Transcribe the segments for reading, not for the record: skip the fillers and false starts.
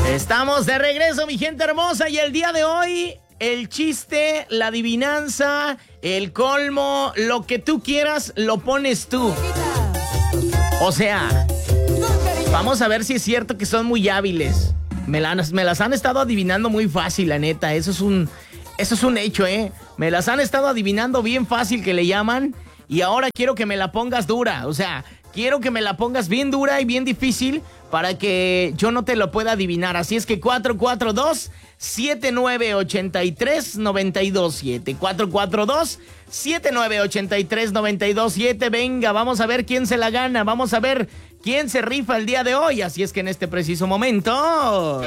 Estamos de regreso, mi gente hermosa, y el día de hoy, el chiste, la adivinanza, el colmo, lo que tú quieras, lo pones tú. O sea, vamos a ver si es cierto que son muy hábiles. Me las han estado adivinando muy fácil, la neta. Eso es un hecho, ¿eh? Me las han estado adivinando bien fácil, que le llaman. Y ahora quiero que me la pongas dura. O sea, quiero que me la pongas bien dura y bien difícil para que yo no te lo pueda adivinar. Así es que 442-7983-927. 442-7983-927. Venga, vamos a ver quién se la gana. Vamos a ver quién se rifa el día de hoy. Así es que en este preciso momento...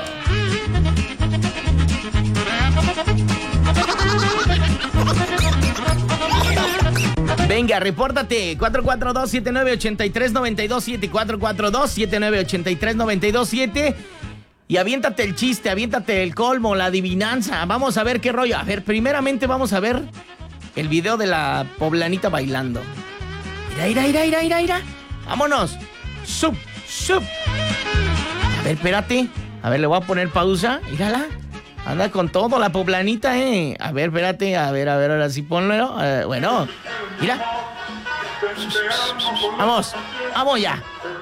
Venga, repórtate. 442-7983-927. 442-7983-927. Y aviéntate el chiste, aviéntate el colmo, la adivinanza. Vamos a ver qué rollo. A ver, primeramente vamos a ver el video de la poblanita bailando. Mira. Vámonos. Sup. A ver, espérate. A ver, le voy a poner pausa. Mírala. Anda con todo la poblanita, ¿eh? A ver, espérate. A ver, ahora sí ponlo. Bueno, mira. Vamos ya.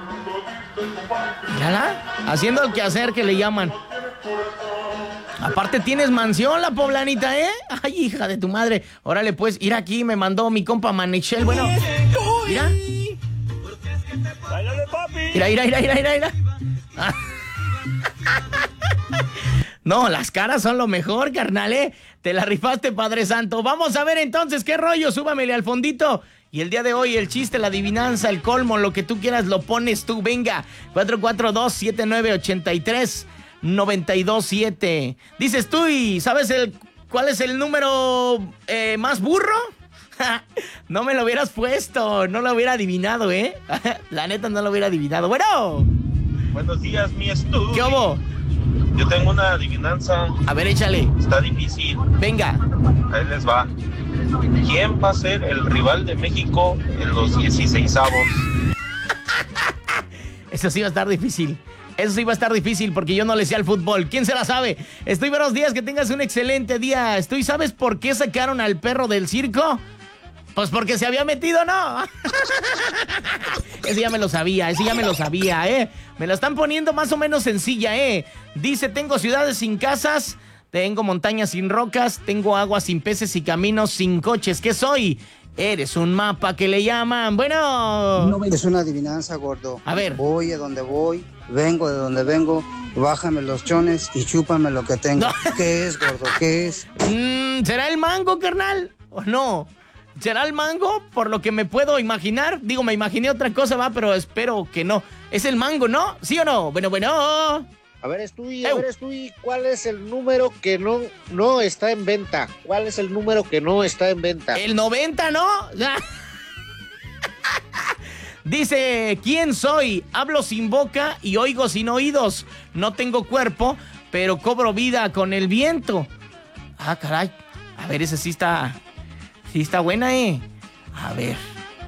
Mírala. Haciendo el quehacer que le llaman. Aparte tienes mansión la poblanita, ¿eh? Ay, hija de tu madre. Órale, pues, ir aquí me mandó mi compa Manichel. Bueno, mira. Mira. No, las caras son lo mejor, carnal, ¿eh? Te la rifaste, Padre Santo. Vamos a ver entonces qué rollo. Súbamele al fondito. Y el día de hoy, el chiste, la adivinanza, el colmo, lo que tú quieras, lo pones tú. Venga, 442-7983-927. Dices tú, ¿y sabes cuál es el número más burro? No me lo hubieras puesto, no lo hubiera adivinado, ¿eh? La neta no lo hubiera adivinado. Bueno. Buenos días, mi estudio. ¿Qué hubo? Yo tengo una adivinanza. A ver, échale. Está difícil. Venga. Ahí les va. ¿Quién va a ser el rival de México en los 16avos? Eso sí va a estar difícil. Eso sí va a estar difícil porque yo no le sé al fútbol. ¿Quién se la sabe? Estoy, buenos días, que tengas un excelente día. ¿Sabes por qué sacaron al perro del circo? Pues porque se había metido, ¿no? Ese ya me lo sabía, ¿eh? Me lo están poniendo más o menos sencilla, ¿eh? Dice, tengo ciudades sin casas, tengo montañas sin rocas, tengo agua sin peces y caminos sin coches. ¿Qué soy? Eres un mapa que le llaman. Bueno. Es una adivinanza, gordo. A ver. Voy a donde voy, vengo de donde vengo, bájame los chones y chúpame lo que tengo. No. ¿Qué es, gordo? ¿Qué es? ¿Será el mango, carnal? ¿O no? ¿Será el mango? Por lo que me puedo imaginar. Digo, me imaginé otra cosa, va, pero espero que no. ¿Es el mango, no? ¿Sí o no? Bueno. A ver, Estuy, ¿cuál es el número que no está en venta? ¿Cuál es el número que no está en venta? El 90, ¿no? Dice, ¿quién soy? Hablo sin boca y oigo sin oídos. No tengo cuerpo, pero cobro vida con el viento. Ah, caray. A ver, ese sí está buena, ¿eh? A ver.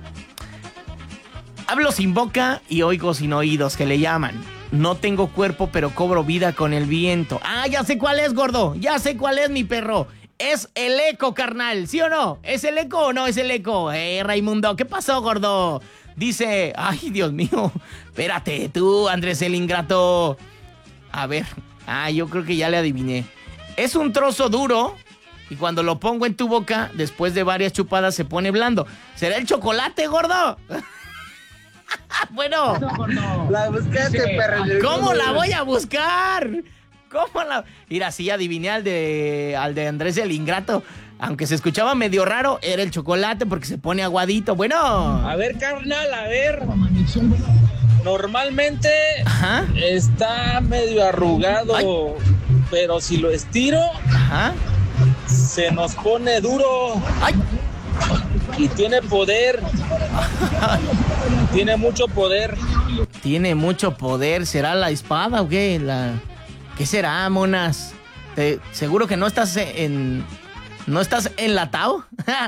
Hablo sin boca y oigo sin oídos, que le llaman. No tengo cuerpo, pero cobro vida con el viento. Ah, ya sé cuál es, gordo. Ya sé cuál es, mi perro. Es el eco, carnal. ¿Sí o no? ¿Es el eco o no es el eco? Raimundo, ¿qué pasó, gordo? Dice, ay, Dios mío. Espérate, tú, Andrés el ingrato. A ver. Yo creo que ya le adiviné. Es un trozo duro y cuando lo pongo en tu boca, después de varias chupadas se pone blando. ¿Será el chocolate, gordo? Bueno. La buscaste, perro. ¿Cómo la voy a buscar? Mira, sí, adiviné al de Andrés el ingrato. Aunque se escuchaba medio raro, era el chocolate porque se pone aguadito. Bueno. A ver, carnal, Normalmente está medio arrugado, pero si lo estiro, se nos pone duro. ¡Ay! Y tiene poder. Tiene mucho poder. Tiene mucho poder. ¿Será la espada o qué? ¿Qué será, monas? ¿Seguro que no estás enlatado?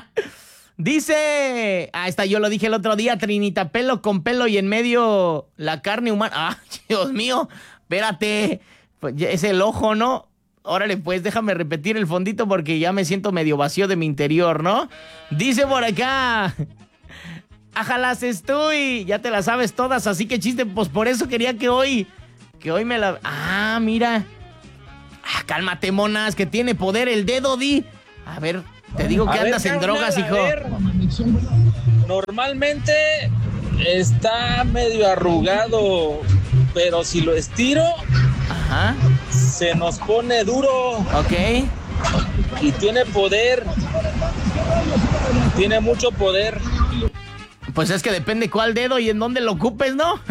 Dice... esta yo lo dije el otro día, Trinita, pelo con pelo y en medio la carne humana. ¡Ah, Dios mío! Espérate. Pues es el ojo, ¿no? Órale, pues déjame repetir el fondito porque ya me siento medio vacío de mi interior, ¿no? Dice por acá... Ajalas estoy, ya te la sabes todas, así que chiste, pues por eso quería que hoy me la... Ah, mira. Ah, cálmate, monas, que tiene poder el dedo, di. A ver, te digo que andas en drogas, hijo. Normalmente está medio arrugado, pero si lo estiro, ajá, se nos pone duro. Ok. Y tiene poder. Tiene mucho poder. Pues es que depende cuál dedo y en dónde lo ocupes, ¿no?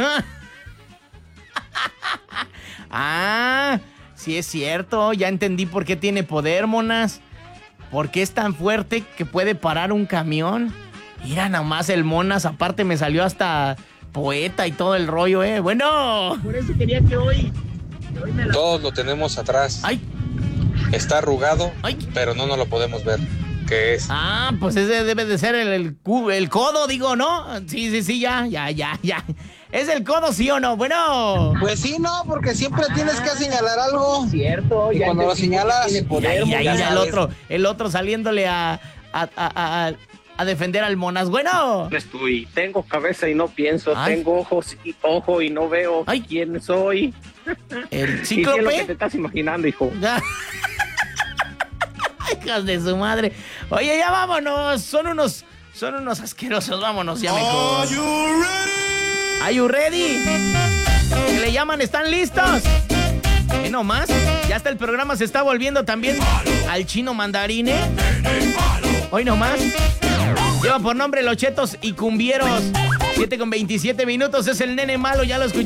Ah, sí es cierto, ya entendí por qué tiene poder, monas. Porque es tan fuerte que puede parar un camión. Mira nomás el monas, aparte me salió hasta poeta y todo el rollo, ¿eh? Bueno. Por eso quería que hoy me la... Todos lo tenemos atrás. ¡Ay! Está arrugado, ¡ay! Pero no lo podemos ver. ¿Qué es? Ah, pues ese debe de ser el codo, digo, ¿no? Sí, ya. ¿Es el codo, sí o no? Bueno. Pues sí, no, porque siempre tienes que señalar algo. Cierto. Y cuando lo señalas... Ya el otro saliéndole a defender al monas. Bueno. Estoy, tengo cabeza y no pienso, ay, tengo ojo y no veo. Ay. ¿Quién soy? ¿El ¿Y cíclope? qué es lo que te estás imaginando, hijo? Hijas de su madre. Oye, ya vámonos. Son unos asquerosos. Vámonos ya mejor. Are you ready? ¿Qué le llaman? ¿Están listos? ¿Qué nomás? Ya hasta el programa se está volviendo también al chino mandarine. Hoy nomás. Lleva por nombre Los Chetos y Cumbieros. 7:27 es el nene malo, ya lo escuché.